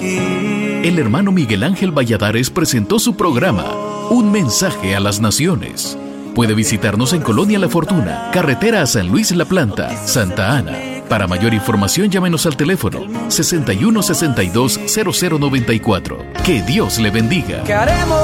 aquí. El hermano Miguel Ángel Valladares presentó su programa Un Mensaje a las Naciones. Puede visitarnos en Colonia La Fortuna, carretera a San Luis La Planta, Santa Ana. Para mayor información, llámenos al teléfono 6162-0094. Que Dios le bendiga. ¿Qué haremos?